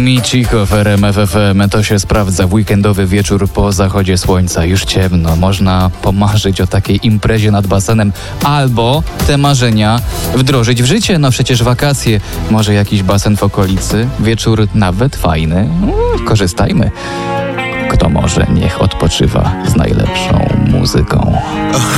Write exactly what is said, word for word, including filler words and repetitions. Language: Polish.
Mi Chico w R M F F M. To się sprawdza w weekendowy wieczór po zachodzie słońca. Już ciemno. Można pomarzyć o takiej imprezie nad basenem albo te marzenia wdrożyć w życie. No przecież wakacje. Może jakiś basen w okolicy. Wieczór nawet fajny. No, korzystajmy. Kto może, niech odpoczywa z najlepszą muzyką.